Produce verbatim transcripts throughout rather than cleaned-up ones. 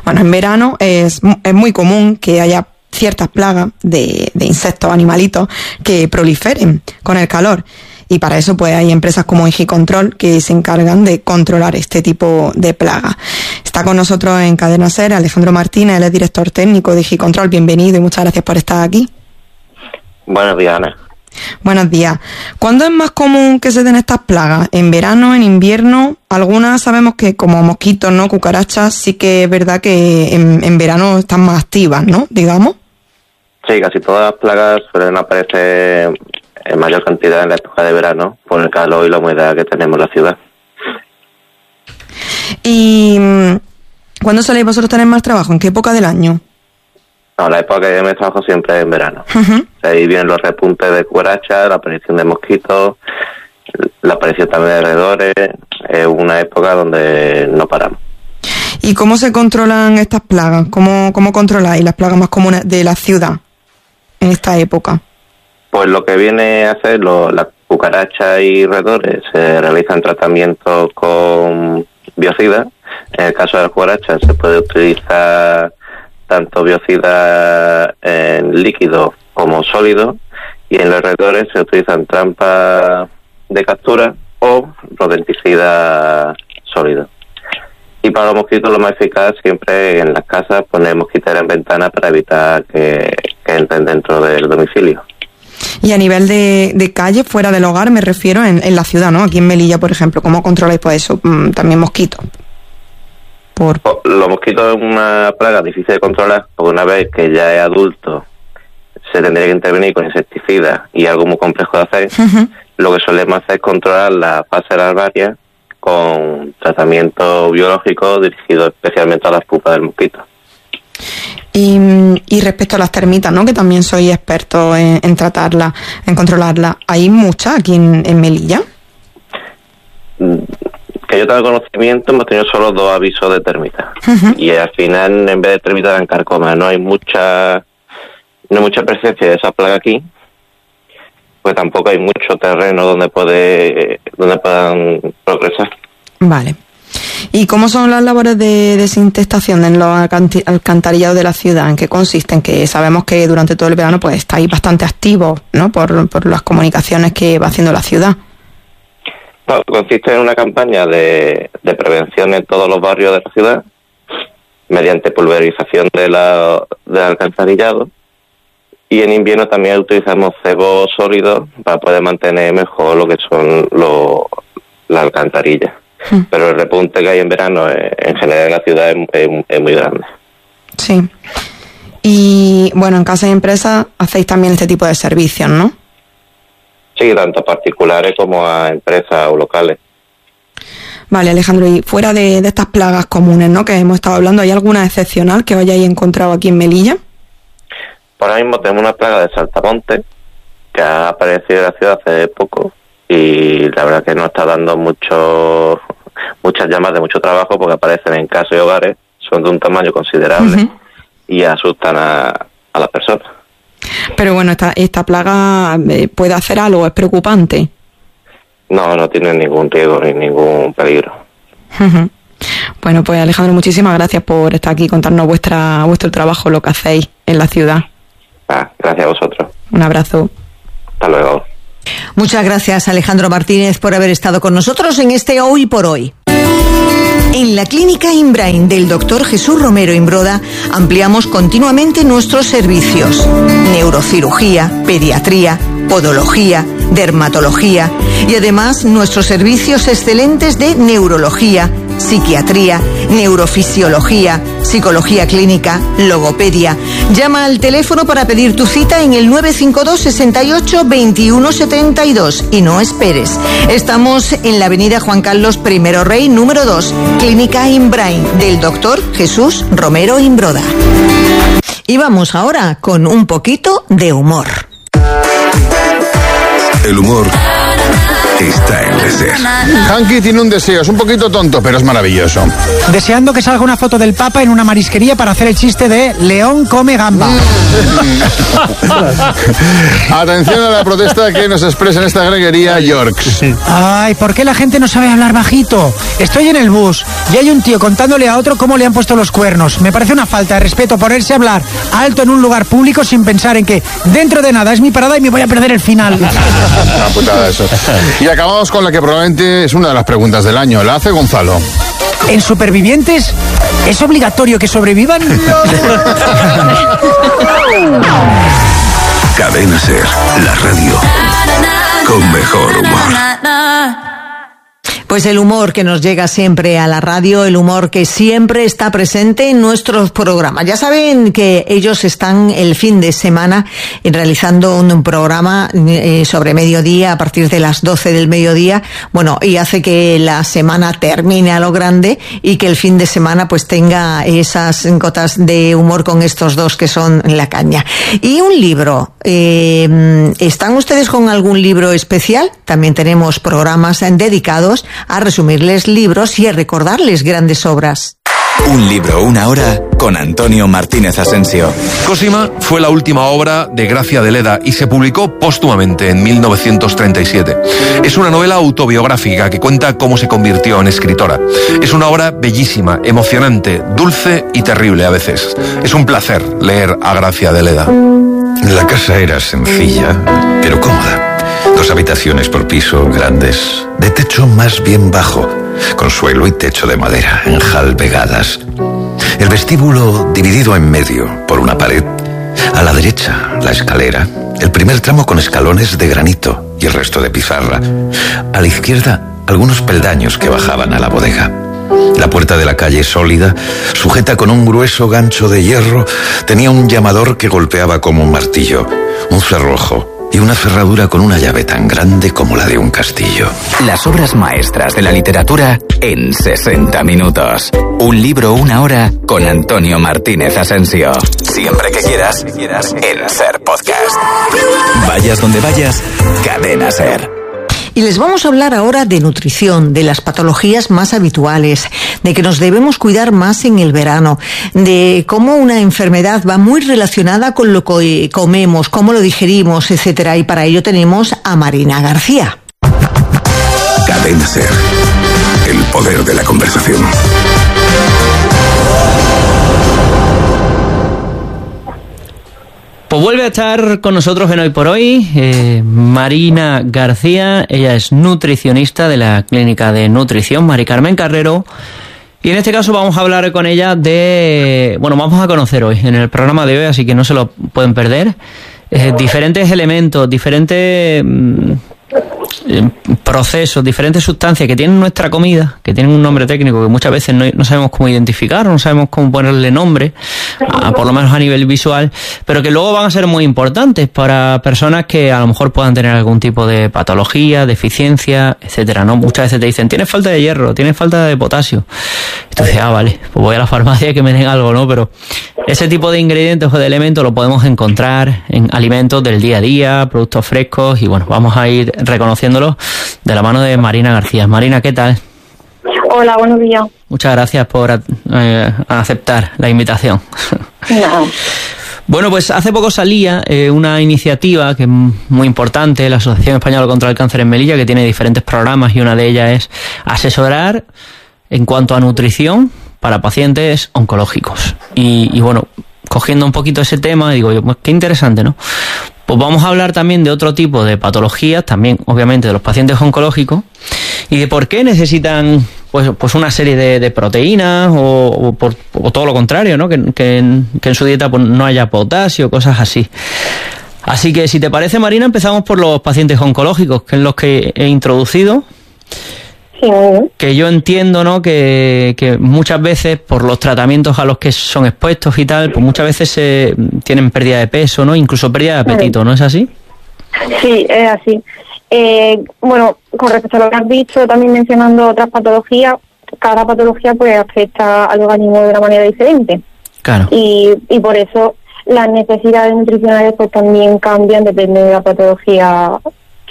Bueno, en verano es, es muy común que haya ciertas plagas de, de insectos, animalitos, que proliferen con el calor. Y para eso pues hay empresas como Higicontrol que se encargan de controlar este tipo de plagas. Está con nosotros en Cadena SER Alejandro Martínez, él es director técnico de Higicontrol. Bienvenido y muchas gracias por estar aquí. Buenos días, Ana. Buenos días. ¿Cuándo es más común que se den estas plagas? ¿En verano, en invierno? Algunas sabemos que como mosquitos, ¿no? Cucarachas, sí que es verdad que en, en verano están más activas, ¿no? Digamos. Sí, casi todas las plagas suelen aparecer en mayor cantidad en la época de verano por el calor y la humedad que tenemos en la ciudad. ¿Y cuándo soléis vosotros tener más trabajo? ¿En qué época del año? No, la época que me trabajo siempre es en verano. Uh-huh. Ahí vienen los repuntes de cucarachas, la aparición de mosquitos, la aparición también de roedores. Es una época donde no paramos. ¿Y cómo se controlan estas plagas? ¿Cómo, cómo controláis las plagas más comunes de la ciudad en esta época? Pues lo que viene a hacer lo, las cucarachas y roedores, se realizan tratamientos con biocidas. En el caso de las cucarachas se puede utilizar tanto biocida en líquido como sólido, y en los roedores se utilizan trampas de captura o rodenticidas sólidos. Y para los mosquitos lo más eficaz siempre en las casas poner mosquitera en ventana para evitar que, que entren dentro del domicilio. Y a nivel de, de calle, fuera del hogar, me refiero en, en la ciudad, ¿no? Aquí en Melilla, por ejemplo, ¿cómo controláis pues eso? Mm, también mosquitos. Por... Los mosquitos es una plaga difícil de controlar, porque una vez que ya es adulto se tendría que intervenir con insecticidas y algo muy complejo de hacer. Uh-huh. Lo que solemos hacer es controlar la fase larvaria con tratamiento biológico dirigido especialmente a las pupas del mosquito. Y, y respecto a las termitas, ¿no? Que también soy experto en, en tratarlas, en controlarlas. ¿Hay muchas aquí en, en Melilla? Que yo tenga conocimiento, hemos tenido solo dos avisos de termitas. Uh-huh. Y al final, en vez de termitas, dan carcomas. No hay mucha, no hay mucha presencia de esa plaga aquí, pues tampoco hay mucho terreno donde puede, donde puedan progresar. Vale. ¿Y cómo son las labores de desinfectación en los alcantarillados de la ciudad? ¿En qué consisten? Que sabemos que durante todo el verano pues estáis bastante activos, ¿no? Por, por las comunicaciones que va haciendo la ciudad. No, consiste en una campaña de, de prevención en todos los barrios de la ciudad, mediante pulverización de la, del alcantarillado, y en invierno también utilizamos cebo sólido para poder mantener mejor lo que son los, las alcantarillas. Hmm. Pero el repunte que hay en verano eh, en general en la ciudad es, es, es muy grande. Sí. Y bueno, en casa y empresas hacéis también este tipo de servicios, ¿no? Sí, tanto a particulares como a empresas o locales. Vale, Alejandro, y fuera de, de estas plagas comunes, ¿no?, que hemos estado hablando, ¿hay alguna excepcional que os hayáis encontrado aquí en Melilla? Por ahora mismo tenemos una plaga de saltamontes que ha aparecido en la ciudad hace poco, y la verdad que nos está dando mucho, muchas llamas de mucho trabajo, porque aparecen en casas y hogares, son de un tamaño considerable. Uh-huh. Y asustan a, a las personas. Pero bueno, esta, esta plaga puede hacer algo, ¿es preocupante? No, no tiene ningún riesgo ni ningún peligro. Uh-huh. Bueno, pues Alejandro, muchísimas gracias por estar aquí y contarnos vuestra, vuestro trabajo, lo que hacéis en la ciudad. Ah, gracias a vosotros. Un abrazo. Hasta luego. Muchas gracias, Alejandro Martínez, por haber estado con nosotros en este Hoy por Hoy. En la Clínica Inbrain del doctor Jesús Romero Imbroda ampliamos continuamente nuestros servicios: neurocirugía, pediatría, podología, dermatología y además nuestros servicios excelentes de neurología, psiquiatría, neurofisiología, psicología clínica, logopedia. Llama al teléfono para pedir tu cita en el nueve cinco dos, sesenta y ocho, veintiuno setenta y dos y no esperes. Estamos en la avenida Juan Carlos I Rey, número dos, Clínica Inbrain del doctor Jesús Romero Imbroda. Y vamos ahora con un poquito de humor. El humor está en la SER. Hanky tiene un deseo, es un poquito tonto, pero es maravilloso. Deseando que salga una foto del Papa en una marisquería para hacer el chiste de León come gamba. Atención a la protesta que nos expresa en esta greguería Yorks. Ay, ¿por qué la gente no sabe hablar bajito? Estoy en el bus y hay un tío contándole a otro cómo le han puesto los cuernos. Me parece una falta de respeto ponerse a hablar alto en un lugar público sin pensar en que dentro de nada es mi parada y me voy a perder el final. Una putada eso. Y acabamos con la que probablemente es una de las preguntas del año. La hace Gonzalo. ¿En Supervivientes es obligatorio que sobrevivan? Cadena SER, la radio con mejor humor. Pues el humor que nos llega siempre a la radio, el humor que siempre está presente en nuestros programas. Ya saben que ellos están el fin de semana realizando un programa eh, sobre mediodía, a partir de las doce del mediodía, bueno, y hace que la semana termine a lo grande y que el fin de semana pues tenga esas gotas de humor con estos dos que son la caña. Y un libro, eh, ¿están ustedes con algún libro especial? También tenemos programas dedicados a resumirles libros y a recordarles grandes obras. Un libro, una hora, con Antonio Martínez Asensio. Cosima fue la última obra de Gracia de Leda y se publicó póstumamente en mil novecientos treinta y siete. Es una novela autobiográfica que cuenta cómo se convirtió en escritora. Es una obra bellísima, emocionante, dulce y terrible a veces. Es un placer leer a Gracia de Leda. La casa era sencilla, pero cómoda. Dos habitaciones por piso, grandes, de techo más bien bajo, con suelo y techo de madera, enjalbegadas. El vestíbulo dividido en medio por una pared. A la derecha, la escalera, el primer tramo con escalones de granito y el resto de pizarra. A la izquierda, algunos peldaños que bajaban a la bodega. La puerta de la calle, sólida, sujeta con un grueso gancho de hierro, tenía un llamador que golpeaba como un martillo, un cerrojo y una cerradura con una llave tan grande como la de un castillo. Las obras maestras de la literatura en sesenta minutos. Un libro, una hora, con Antonio Martínez Asensio. Siempre que quieras, en SER Podcast. Vayas donde vayas, Cadena SER. Y les vamos a hablar ahora de nutrición, de las patologías más habituales, de que nos debemos cuidar más en el verano, de cómo una enfermedad va muy relacionada con lo que comemos, cómo lo digerimos, etcétera. Y para ello tenemos a Marina García. Cadena SER, el poder de la conversación. Pues vuelve a estar con nosotros en Hoy por Hoy eh, Marina García. Ella es nutricionista de la Clínica de Nutrición Mari Carmen Carrero. Y en este caso vamos a hablar con ella de... Bueno, vamos a conocer hoy en el programa de hoy, así que no se lo pueden perder. Eh, diferentes elementos, diferentes... Mm, procesos, diferentes sustancias que tienen nuestra comida, que tienen un nombre técnico que muchas veces no, no sabemos cómo identificar, no sabemos cómo ponerle nombre, a, por lo menos a nivel visual, pero que luego van a ser muy importantes para personas que a lo mejor puedan tener algún tipo de patología, deficiencia, etcétera, ¿no? Muchas veces te dicen, tienes falta de hierro, tienes falta de potasio. Y tú dices, ah, vale, pues voy a la farmacia y que me den algo, ¿no? Pero ese tipo de ingredientes o de elementos lo podemos encontrar en alimentos del día a día, productos frescos, y bueno, vamos a ir reconociéndolos de la mano de Marina García. Marina, ¿qué tal? Hola, buenos días. Muchas gracias por eh, aceptar la invitación. No. Bueno, pues hace poco salía eh, una iniciativa que es muy importante, la Asociación Española contra el Cáncer en Melilla, que tiene diferentes programas y una de ellas es asesorar en cuanto a nutrición para pacientes oncológicos. Y, y bueno, cogiendo un poquito ese tema, digo yo, pues qué interesante, ¿no? Pues vamos a hablar también de otro tipo de patologías, también obviamente de los pacientes oncológicos, y de por qué necesitan pues, pues una serie de, de proteínas o, o, por, o todo lo contrario, ¿no? Que, que, en, que en su dieta pues, no haya potasio, cosas así. Así que si te parece, Marina, empezamos por los pacientes oncológicos, que es los que he introducido. Sí. Que yo entiendo, ¿no? Que, que muchas veces por los tratamientos a los que son expuestos y tal, pues muchas veces se tienen pérdida de peso, ¿no? Incluso pérdida de apetito, ¿no es así? Sí, es así. Eh, bueno, con respecto a lo que has dicho, también mencionando otras patologías, cada patología pues afecta al organismo de una manera diferente. Claro. Y, y por eso las necesidades nutricionales pues también cambian, depende de la patología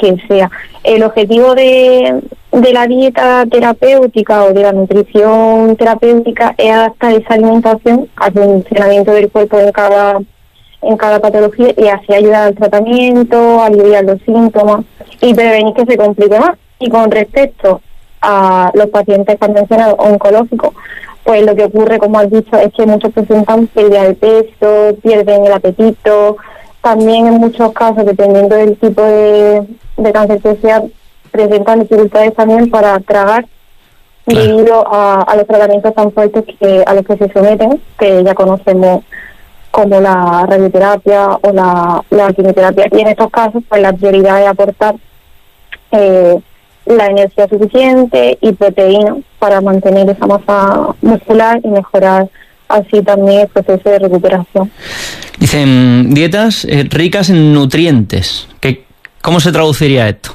que sea. El objetivo de, de la dieta terapéutica o de la nutrición terapéutica es adaptar esa alimentación al funcionamiento del cuerpo en cada, en cada patología y así ayudar al tratamiento, aliviar los síntomas y prevenir que se complique más. Y con respecto a los pacientes que han mencionado oncológicos, pues lo que ocurre, como has dicho, es que muchos presentan pérdida de peso, pierden el apetito. También en muchos casos, dependiendo del tipo de, de cáncer que sea, presentan dificultades también para tragar, claro, debido a, a los tratamientos tan fuertes que a los que se someten, que ya conocemos como la radioterapia o la, la quimioterapia. Y en estos casos, pues la prioridad es aportar eh, la energía suficiente y proteína para mantener esa masa muscular y mejorar así también el proceso de recuperación. Dicen dietas eh, ricas en nutrientes. ¿Qué, ¿Cómo se traduciría esto?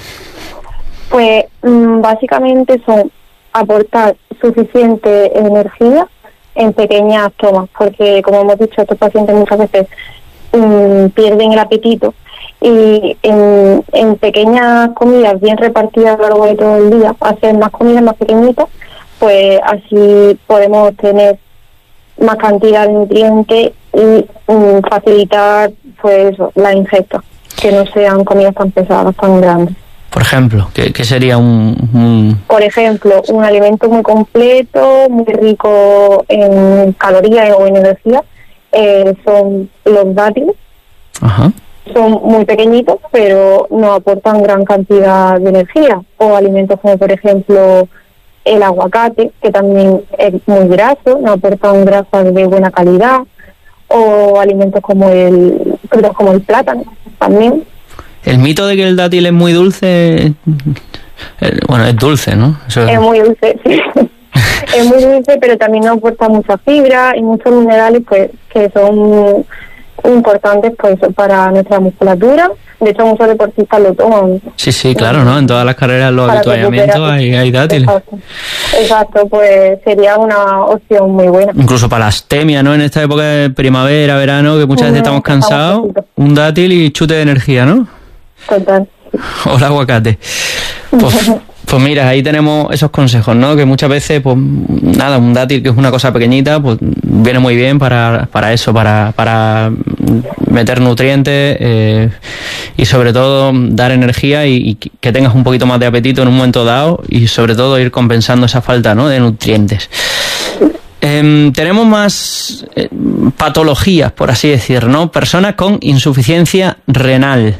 Pues mmm, básicamente son aportar suficiente energía en pequeñas tomas, porque como hemos dicho, estos pacientes muchas veces mmm, pierden el apetito y en, en pequeñas comidas bien repartidas a lo largo de todo el día, hacer más comidas más pequeñitas, pues así podemos obtener más cantidad de nutrientes y um, facilitar pues la ingesta, que no sean comidas tan pesadas, tan grandes. Por ejemplo, ¿qué, qué sería un, un...? Por ejemplo, un alimento muy completo, muy rico en calorías o en energía, eh, son los dátiles. Ajá. Son muy pequeñitos, pero no aportan gran cantidad de energía. O alimentos como, por ejemplo, el aguacate, que también es muy graso, no aportan grasas de buena calidad. O alimentos como el, como el plátano, también. El mito de que el dátil es muy dulce, bueno, es dulce, ¿no? Eso es... es muy dulce, sí. Es muy dulce, pero también nos aporta mucha fibra y muchos minerales, pues, que son importantes, pues, para nuestra musculatura. De hecho, muchos deportistas lo toman. Sí, sí, claro, ¿no? En todas las carreras, los habituallamientos hay, hay dátiles. Exacto. Exacto, pues sería una opción muy buena. Incluso para la astemia, ¿no? En esta época de primavera, verano, que muchas veces estamos cansados, un dátil y chute de energía, ¿no? Total. O el aguacate. Pues, pues mira, ahí tenemos esos consejos, ¿no? Que muchas veces, pues nada, un dátil que es una cosa pequeñita, pues viene muy bien para, para eso, para, para meter nutrientes eh, y sobre todo dar energía y, y que tengas un poquito más de apetito en un momento dado y sobre todo ir compensando esa falta, ¿no? De nutrientes. Eh, tenemos más eh, patologías, por así decir, ¿no? Personas con insuficiencia renal.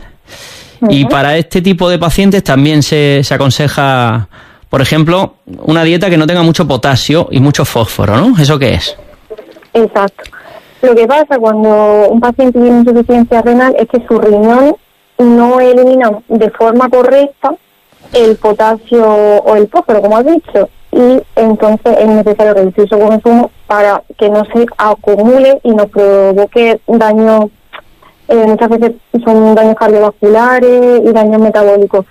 Y para este tipo de pacientes también se, se aconseja, por ejemplo, una dieta que no tenga mucho potasio y mucho fósforo, ¿no? ¿Eso qué es? Exacto. Lo que pasa cuando un paciente tiene insuficiencia renal es que sus riñones no eliminan de forma correcta el potasio o el fósforo, como has dicho, y entonces es necesario reducir su consumo para que no se acumule y nos provoque daño. Eh, muchas veces son daños cardiovasculares y daños metabólicos.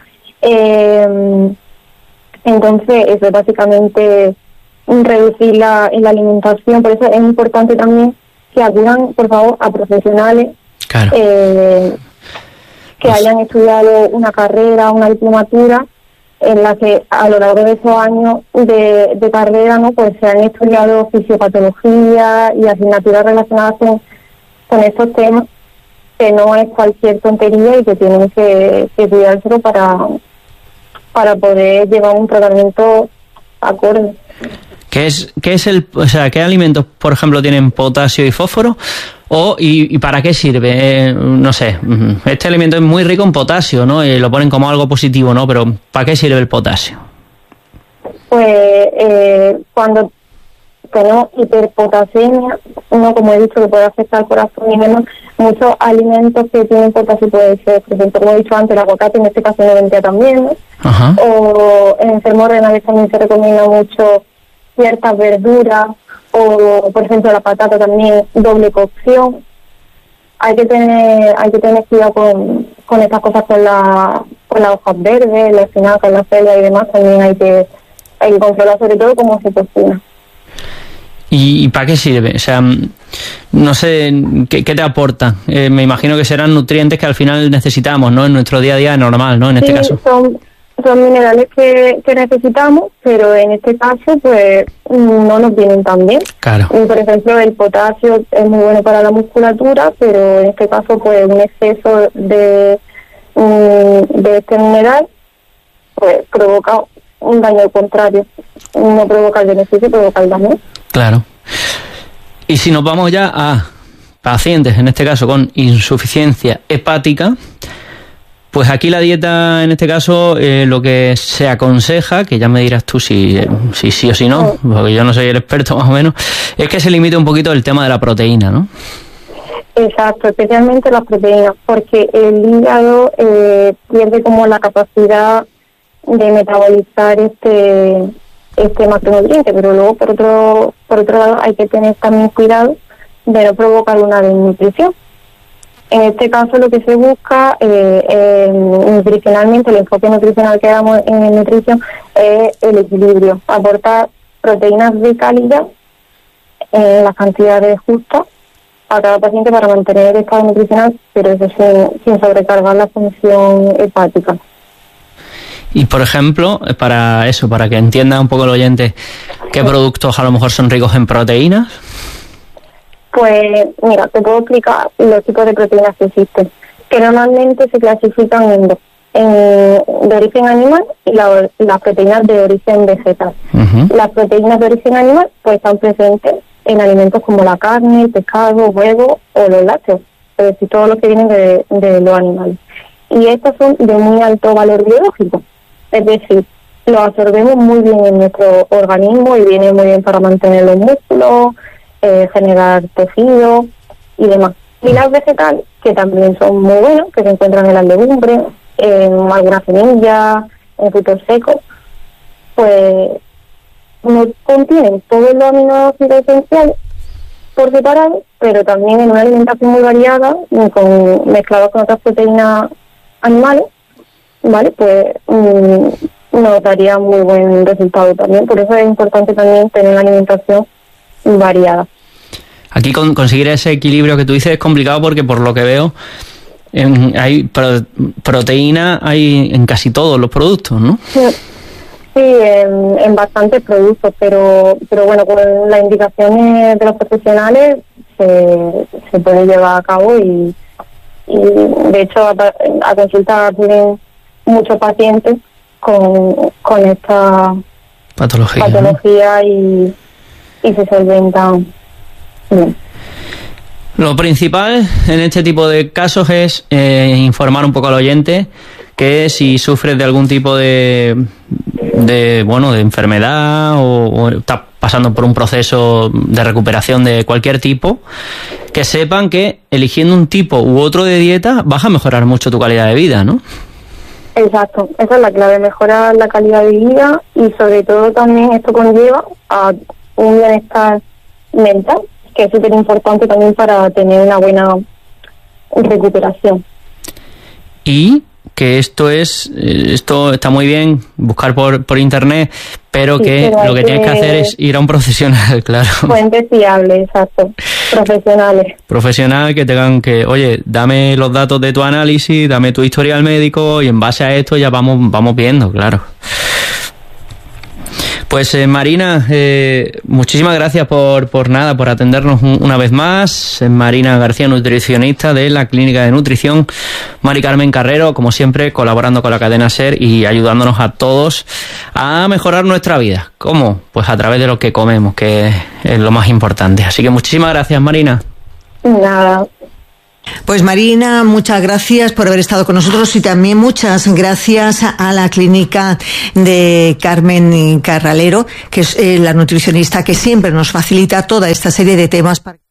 Eh, entonces, eso es básicamente reducir la, en la alimentación. Por eso es importante también que acudan, por favor, a profesionales claro. eh, que pues... hayan estudiado una carrera, una diplomatura, en la que a lo largo de esos años de, de carrera, ¿no? Pues se han estudiado fisiopatología y asignaturas relacionadas con, con estos temas, que no es cualquier tontería y que tienen que, que cuidárselo para, para poder llevar un tratamiento acorde. ¿Qué es, qué es el, o sea, qué alimentos, por ejemplo, tienen potasio y fósforo? O, y, ¿Y para qué sirve? Eh, no sé, este alimento es muy rico en potasio, ¿no? Y lo ponen como algo positivo, ¿no? Pero ¿para qué sirve el potasio? Pues eh, cuando tenemos hiperpotasemia, no, como he dicho, que puede afectar al corazón y demás, muchos alimentos que tienen potasio puede ser, por ejemplo, como he dicho antes, el aguacate, en este caso no vendría también, ¿no? Ajá. O en enfermos renales también se recomienda mucho ciertas verduras, o por ejemplo la patata también, doble cocción. Hay que tener, hay que tener cuidado con, con estas cosas, con la, con las hojas verdes, la espinaca, la cebolla y demás, también hay que, hay que controlar sobre todo cómo se cocina. ¿Y, y para qué sirve? O sea, no sé, ¿qué, qué te aporta? Eh, me imagino que serán nutrientes que al final necesitamos, ¿no? En nuestro día a día normal, ¿no? En este sí, caso. Son, son minerales que, que necesitamos, pero en este caso, pues, no nos vienen tan bien. Claro. Y, por ejemplo, el potasio es muy bueno para la musculatura, pero en este caso, pues, un exceso de, de este mineral, pues, provoca un daño al contrario. No provoca el beneficio, provoca el daño. Claro. Y si nos vamos ya a pacientes, en este caso con insuficiencia hepática, pues aquí la dieta, en este caso, eh, lo que se aconseja, que ya me dirás tú si, si sí o si no, porque yo no soy el experto más o menos, es que se limite un poquito el tema de la proteína, ¿no? Exacto, especialmente las proteínas, porque el hígado eh, pierde como la capacidad de metabolizar este este macronutriente, pero luego por otro por otro lado hay que tener también cuidado de no provocar una desnutrición. En este caso lo que se busca eh, eh, nutricionalmente, el enfoque nutricional que damos en nutrición es el equilibrio, aportar proteínas de calidad en las cantidades justas a cada paciente para mantener el estado nutricional, pero eso sin, sin sobrecargar la función hepática. Y por ejemplo, para eso, para que entienda un poco el oyente, ¿qué sí. productos a lo mejor son ricos en proteínas? Pues mira, te puedo explicar los tipos de proteínas que existen, que normalmente se clasifican en dos, en, de origen animal y la, las proteínas de origen vegetal. Uh-huh. Las proteínas de origen animal pues están presentes en alimentos como la carne, el pescado, huevos o los lácteos, es decir, todos los que vienen de, de los animales. Y estas son de muy alto valor biológico, es decir, lo absorbemos muy bien en nuestro organismo y viene muy bien para mantener los músculos, eh, generar tejido y demás. Y las vegetales, que también son muy buenos, que se encuentran en las legumbres, en algunas semillas, en frutos secos, pues no contienen todos los aminoácidos esenciales por separado, pero también en una alimentación muy variada, con, mezclados con otras proteínas animales, ¿vale? Pues mmm, nos daría muy buen resultado también. Por eso es importante también tener una alimentación variada. Aquí con, conseguir ese equilibrio que tú dices es complicado porque por lo que veo en, hay pro, proteína hay en casi todos los productos, ¿no? Sí, sí en, en bastantes productos, pero pero bueno, con las indicaciones de los profesionales se, se puede llevar a cabo y, y de hecho a, a consulta tienen muchos pacientes con, con esta patología, patología ¿no? y, y se solventan bien. Lo principal en este tipo de casos es eh, informar un poco al oyente que si sufres de algún tipo de, de bueno, de enfermedad o, o estás pasando por un proceso de recuperación de cualquier tipo, que sepan que eligiendo un tipo u otro de dieta vas a mejorar mucho tu calidad de vida, ¿no? Exacto, esa es la clave, mejorar la calidad de vida y sobre todo también esto conlleva a un bienestar mental, que es súper importante también para tener una buena recuperación. Y que esto es, esto está muy bien, buscar por, por internet, pero sí, que pero lo que, que tienes que hacer es ir a un profesional, claro. Fuentes fiables, exacto, profesionales. Profesional que tengan que, oye, dame los datos de tu análisis, dame tu historial médico y en base a esto ya vamos, vamos viendo, claro. Pues eh, Marina, eh, muchísimas gracias por, por nada, por atendernos un, una vez más. Marina García, nutricionista de la Clínica de Nutrición Mari Carmen Carrero, como siempre, colaborando con la cadena SER y ayudándonos a todos a mejorar nuestra vida. ¿Cómo? Pues a través de lo que comemos, que es lo más importante. Así que muchísimas gracias, Marina. Nada. Pues Marina, muchas gracias por haber estado con nosotros y también muchas gracias a la clínica de Carmen Carralero, que es la nutricionista que siempre nos facilita toda esta serie de temas para